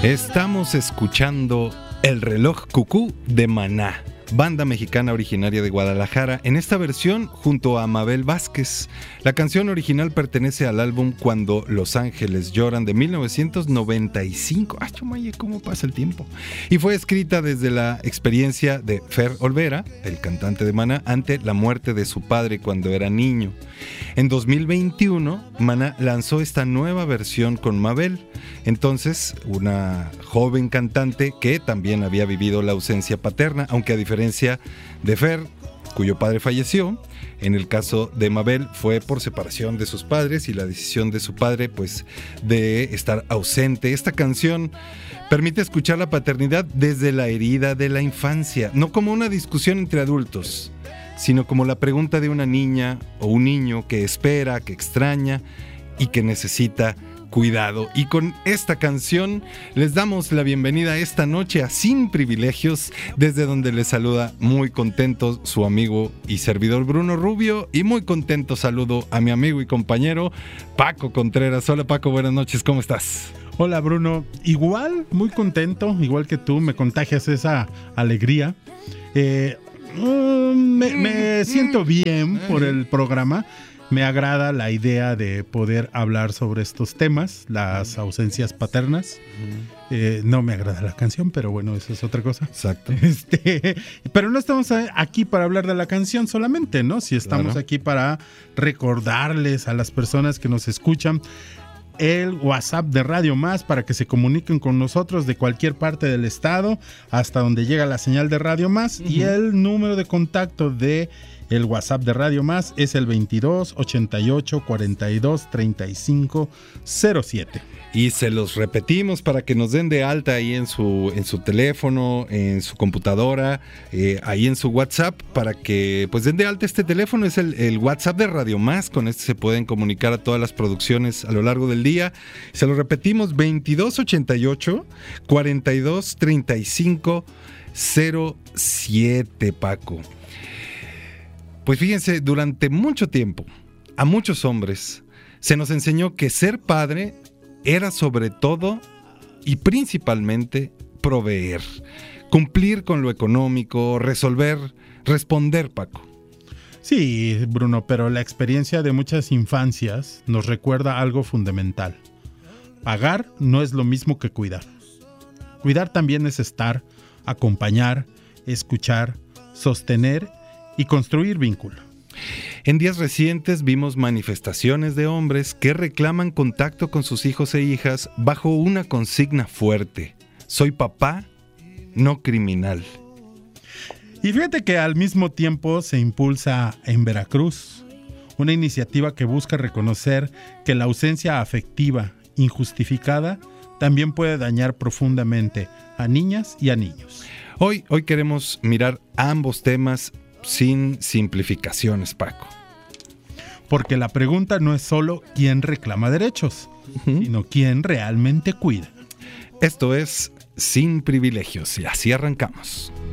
Estamos escuchando El reloj cucú de Maná, banda mexicana originaria de Guadalajara, en esta versión junto a Mabel Vázquez. La canción original pertenece al álbum Cuando los ángeles lloran de 1995. ¡Ay, chumaye, cómo pasa el tiempo! Y fue escrita desde la experiencia de Fer Olvera, el cantante de Maná, ante la muerte de su padre cuando era niño. En 2021, Maná lanzó esta nueva versión con Mabel, entonces una joven cantante que también había vivido la ausencia paterna, aunque a diferencia de Fer, cuyo padre falleció, en el caso de Mabel fue por separación de sus padres y la decisión de su padre, pues, de estar ausente. Esta canción permite escuchar la paternidad desde la herida de la infancia, no como una discusión entre adultos, sino como la pregunta de una niña o un niño que espera, que extraña y que necesita cuidado. Y con esta canción les damos la bienvenida esta noche a Sin Privilegios, desde donde les saluda muy contento su amigo y servidor Bruno Rubio, y muy contento saludo a mi amigo y compañero Paco Contreras. Hola Paco, buenas noches, ¿cómo estás? Hola Bruno, igual, muy contento, igual que tú, me contagias esa alegría. Me siento bien por el programa. Me agrada la idea de poder hablar sobre estos temas, las ausencias paternas. No me agrada la canción, pero bueno, eso es otra cosa. Exacto. Pero no estamos aquí para hablar de la canción solamente, ¿no? Sí estamos aquí para recordarles a las personas que nos escuchan el WhatsApp de Radio Más para que se comuniquen con nosotros de cualquier parte del estado hasta donde llega la señal de Radio Más. Y el número de contacto de el WhatsApp de Radio Más es el 22 88 42 35 07. Y se los repetimos para que nos den de alta ahí en su teléfono, en su computadora, ahí en su WhatsApp, para que pues den de alta este teléfono. Es el WhatsApp de Radio Más. Con este se pueden comunicar a todas las producciones a lo largo del día. Se lo repetimos, 22 88 42 35 07, Paco. Pues fíjense, durante mucho tiempo, a muchos hombres se nos enseñó que ser padre era sobre todo y principalmente proveer, cumplir con lo económico, responder, Paco. Sí, Bruno, pero la experiencia de muchas infancias nos recuerda algo fundamental. Pagar no es lo mismo que cuidar. Cuidar también es estar, acompañar, escuchar, sostener y construir vínculo. En días recientes vimos manifestaciones de hombres que reclaman contacto con sus hijos e hijas bajo una consigna fuerte: soy papá, no criminal. Y fíjate que al mismo tiempo se impulsa en Veracruz una iniciativa que busca reconocer que la ausencia afectiva injustificada también puede dañar profundamente a niñas y a niños. Hoy queremos mirar ambos temas sin simplificaciones, Paco. Porque la pregunta no es solo quién reclama derechos, sino quién realmente cuida. Esto es Sin Privilegios y así arrancamos.